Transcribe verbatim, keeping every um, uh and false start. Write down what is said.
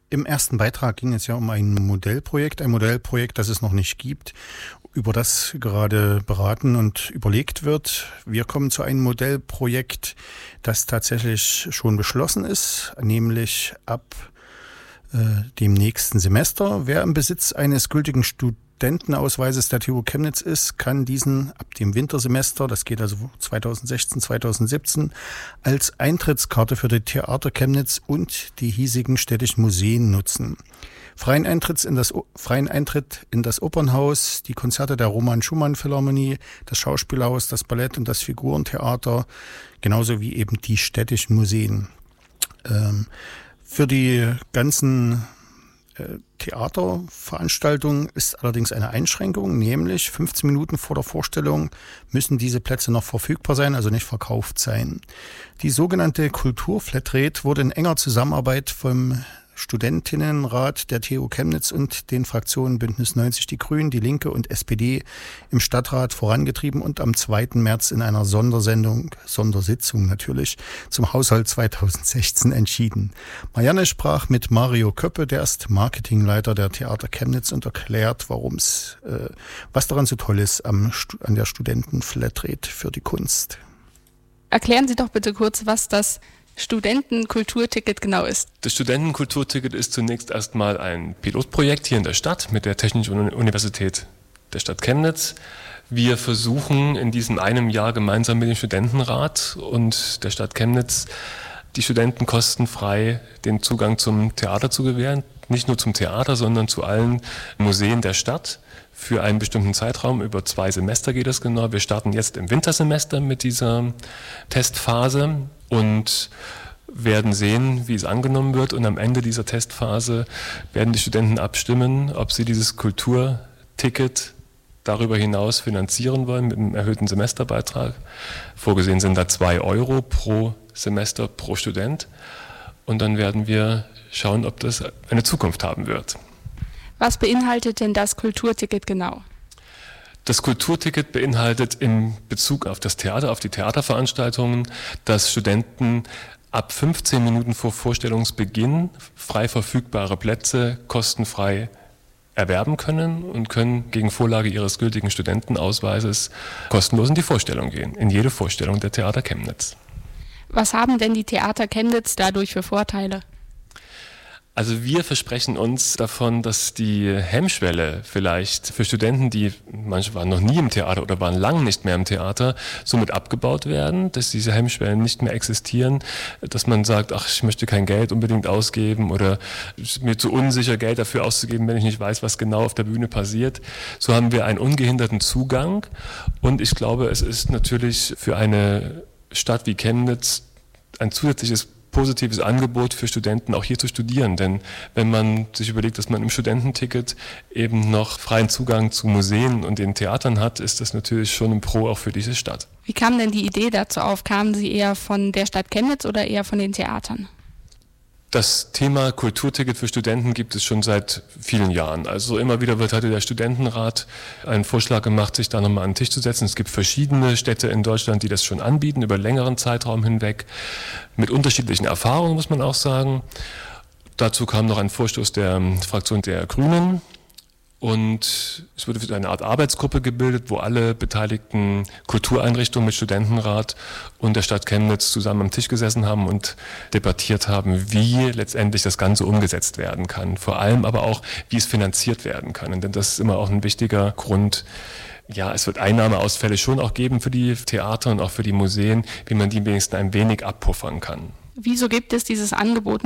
Im ersten Beitrag ging es ja um ein Modellprojekt, ein Modellprojekt, das es noch nicht gibt, über das gerade beraten und überlegt wird. Wir kommen zu einem Modellprojekt, das tatsächlich schon beschlossen ist, nämlich ab äh, dem nächsten Semester. Wer im Besitz eines gültigen Studentenausweises der T U Chemnitz ist, kann diesen ab dem Wintersemester, das geht also zweitausendsechzehn, zweitausendsiebzehn, als Eintrittskarte für die Theater Chemnitz und die hiesigen städtischen Museen nutzen. Freien Eintritt in das, freien Eintritt in das Opernhaus, die Konzerte der Roman Schumann Philharmonie, das Schauspielhaus, das Ballett und das Figurentheater, genauso wie eben die städtischen Museen. Ähm, für die ganzen äh, Theaterveranstaltungen ist allerdings eine Einschränkung, nämlich fünfzehn Minuten vor der Vorstellung müssen diese Plätze noch verfügbar sein, also nicht verkauft sein. Die sogenannte Kulturflatrate wurde in enger Zusammenarbeit vom Studentinnenrat der T U Chemnitz und den Fraktionen Bündnis neunzig Die Grünen, Die Linke und S P D im Stadtrat vorangetrieben und am zweiten März in einer Sondersendung, Sondersitzung natürlich, zum Haushalt zweitausendsechzehn entschieden. Marianne sprach mit Mario Köppe, der ist Marketingleiter der Theater Chemnitz, und erklärt, warum es, äh, was daran so toll ist am, an der Studentenflatrate für die Kunst. Erklären Sie doch bitte kurz, was das Studentenkulturticket genau ist. Das Studentenkulturticket ist zunächst erstmal ein Pilotprojekt hier in der Stadt mit der Technischen Universität der Stadt Chemnitz. Wir versuchen in diesem einem Jahr gemeinsam mit dem Studentenrat und der Stadt Chemnitz die Studenten kostenfrei den Zugang zum Theater zu gewähren. Nicht nur zum Theater, sondern zu allen Museen der Stadt. Für einen bestimmten Zeitraum, über zwei Semester geht es genau. Wir starten jetzt im Wintersemester mit dieser Testphase und werden sehen, wie es angenommen wird. Und am Ende dieser Testphase werden die Studenten abstimmen, ob sie dieses Kulturticket darüber hinaus finanzieren wollen mit einem erhöhten Semesterbeitrag. Vorgesehen sind da zwei Euro pro Semester pro Student. Und dann werden wir schauen, ob das eine Zukunft haben wird. Was beinhaltet denn das Kulturticket genau? Das Kulturticket beinhaltet in Bezug auf das Theater, auf die Theaterveranstaltungen, dass Studenten ab fünfzehn Minuten vor Vorstellungsbeginn frei verfügbare Plätze kostenfrei erwerben können und können gegen Vorlage ihres gültigen Studentenausweises kostenlos in die Vorstellung gehen, in jede Vorstellung der Theater Chemnitz. Was haben denn die Theater Chemnitz dadurch für Vorteile? Also wir versprechen uns davon, dass die Hemmschwelle vielleicht für Studenten, die manche waren noch nie im Theater oder waren lang nicht mehr im Theater, somit abgebaut werden, dass diese Hemmschwellen nicht mehr existieren, dass man sagt, ach, ich möchte kein Geld unbedingt ausgeben oder es ist mir zu unsicher, Geld dafür auszugeben, wenn ich nicht weiß, was genau auf der Bühne passiert. So haben wir einen ungehinderten Zugang und ich glaube, es ist natürlich für eine Stadt wie Chemnitz ein zusätzliches positives Angebot für Studenten, auch hier zu studieren. Denn wenn man sich überlegt, dass man im Studententicket eben noch freien Zugang zu Museen und den Theatern hat, ist das natürlich schon ein Pro auch für diese Stadt. Wie kam denn die Idee dazu auf? Kamen Sie eher von der Stadt Chemnitz oder eher von den Theatern? Das Thema Kulturticket für Studenten gibt es schon seit vielen Jahren. Also immer wieder wird heute der Studentenrat einen Vorschlag gemacht, sich da nochmal an den Tisch zu setzen. Es gibt verschiedene Städte in Deutschland, die das schon anbieten, über längeren Zeitraum hinweg, mit unterschiedlichen Erfahrungen, muss man auch sagen. Dazu kam noch ein Vorstoß der Fraktion der Grünen. Und es wurde eine Art Arbeitsgruppe gebildet, wo alle beteiligten Kultureinrichtungen mit Studentenrat und der Stadt Chemnitz zusammen am Tisch gesessen haben und debattiert haben, wie letztendlich das Ganze umgesetzt werden kann. Vor allem aber auch, wie es finanziert werden kann. Denn das ist immer auch ein wichtiger Grund. Ja, es wird Einnahmeausfälle schon auch geben für die Theater und auch für die Museen, wie man die wenigstens ein wenig abpuffern kann. Wieso gibt es dieses Angebot